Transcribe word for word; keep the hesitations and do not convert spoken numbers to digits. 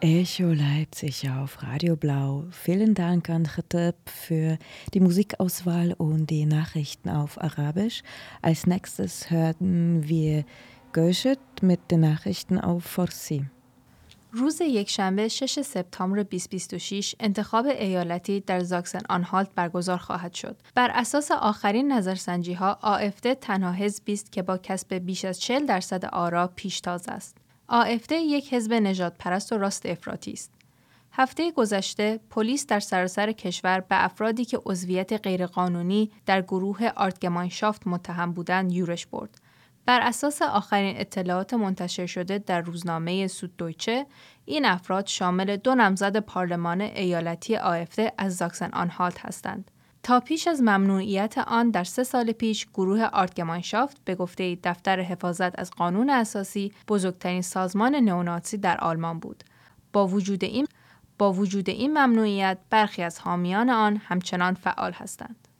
Echo Leipzig auf Radio Blau. Vielen Dank an Khatib für die Musikauswahl und die Nachrichten auf Arabisch. Als nächstes hörten wir Göschet mit den Nachrichten auf Farsi. روز یکشنبه ششم سپتامبر بیست و بیست و شش انتخاب ایالتی در زاکسن آنهالت برگزار خواهد شد. بر اساس آخرین نظرسنجی‌ها آفد تنها حزبی است که با کسب بیش از چهل درصد آرا پیشتاز است. آفد یک حزب نژادپرست و راست افراطی است. هفته گذشته پلیس در سراسر کشور به افرادی که عضویت غیرقانونی در گروه آرتگماینشافت متهم بودند یورش برد. بر اساس آخرین اطلاعات منتشر شده در روزنامه سوددویچه، این افراد شامل دو نامزد پارلمان ایالتی آفد از زاکسن آنهالت هستند. تا پیش از ممنوعیت آن در سه سال پیش گروه آرتگماینشافت به گفته دفتر حفاظت از قانون اساسی بزرگترین سازمان نئونازی در آلمان بود. با وجود این با وجود این ممنوعیت برخی از حامیان آن همچنان فعال هستند.